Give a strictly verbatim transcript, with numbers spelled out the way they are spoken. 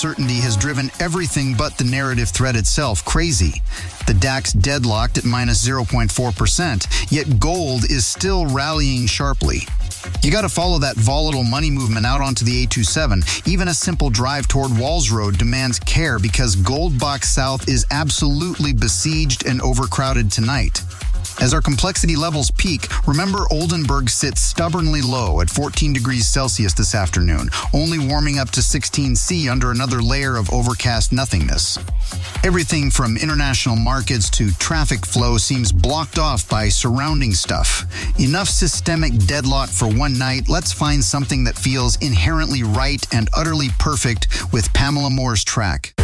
uncertainty has driven everything but the narrative thread itself crazy. The DAX deadlocked at minus zero point four percent, yet gold is still rallying sharply. You gotta follow that volatile money movement out onto the eight two seven. Even a simple drive toward Walls Road demands care because Gold Box South is absolutely besieged and overcrowded tonight. As our complexity levels peak, remember Oldenburg sits stubbornly low at fourteen degrees Celsius this afternoon, only warming up to sixteen C under another layer of overcast nothingness. Everything from international markets to traffic flow seems blocked off by surrounding stuff. Enough systemic deadlock for one night. Let's find something that feels inherently right and utterly perfect with Pamela Moore's track.